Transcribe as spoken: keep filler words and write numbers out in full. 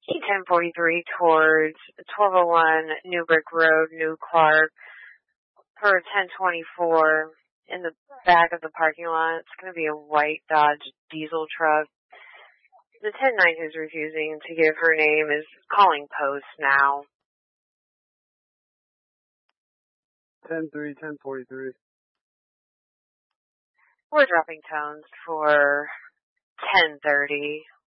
E ten forty-three towards twelve oh one New Brick Road, New Clark, for ten twenty-four in the back of the parking lot. It's going to be a white Dodge diesel truck. The ten nine who's refusing to give her name is calling post now. ten three, ten forty-three. We're dropping tones for ten thirty.